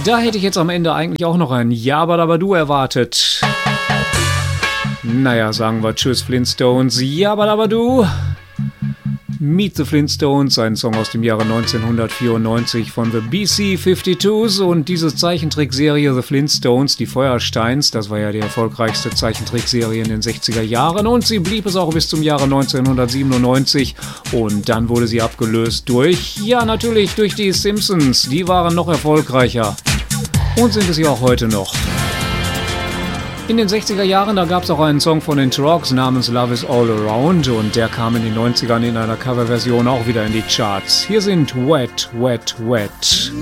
Da hätte ich jetzt am Ende eigentlich auch noch ein Jabadabadu erwartet. Naja, sagen wir Tschüss Flintstones, Jabadabadu. Meet the Flintstones, ein Song aus dem Jahre 1994 von The BC-52s, und diese Zeichentrickserie The Flintstones, die Feuersteins, das war ja die erfolgreichste Zeichentrickserie in den 60er Jahren, und sie blieb es auch bis zum Jahre 1997, und dann wurde sie abgelöst durch, ja natürlich durch die Simpsons, die waren noch erfolgreicher und sind es ja auch heute noch. In den 60er Jahren, da gab es auch einen Song von den Trogs namens Love is All Around, und der kam in den 90ern in einer Coverversion auch wieder in die Charts. Hier sind Wet, Wet, Wet.